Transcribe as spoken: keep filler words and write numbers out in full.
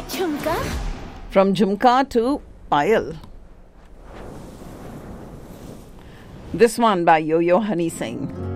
Jhumka. From Jhumka to Payal. This one by Yo-Yo Honey Singh.